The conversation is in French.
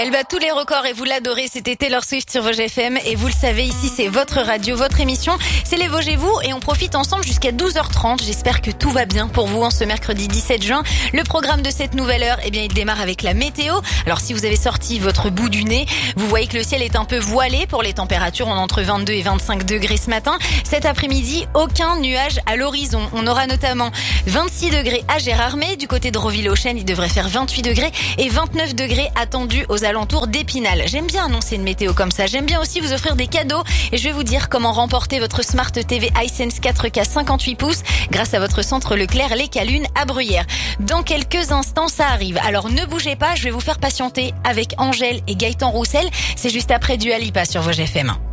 Elle bat tous les records et vous l'adorez, c'était Taylor Swift sur Vosges FM. Et vous le savez, ici c'est votre radio, votre émission. C'est les Vosges et vous et on profite ensemble jusqu'à 12h30. J'espère que tout va bien pour vous en ce mercredi 17 juin. Le programme de cette nouvelle heure, il démarre avec la météo. Alors si vous avez sorti votre bout du nez, vous voyez que le ciel est un peu voilé pour les températures. On est entre 22 et 25 degrés ce matin. Cet après-midi, aucun nuage à l'horizon. On aura notamment 26 degrés à Gérardmer. Du côté de Roville-aux-Chênes, il devrait faire 28 degrés et 29 degrés attendus aux alentours d'Épinal. J'aime bien annoncer une météo comme ça. J'aime bien aussi vous offrir des cadeaux et je vais vous dire comment remporter votre Smart TV iSense 4K 58 pouces grâce à votre centre Leclerc Les Calunes à Bruyères. Dans quelques instants, ça arrive. Alors ne bougez pas, je vais vous faire patienter avec Angèle et Gaëtan Roussel. C'est juste après Dua Lipa sur Vosges FM.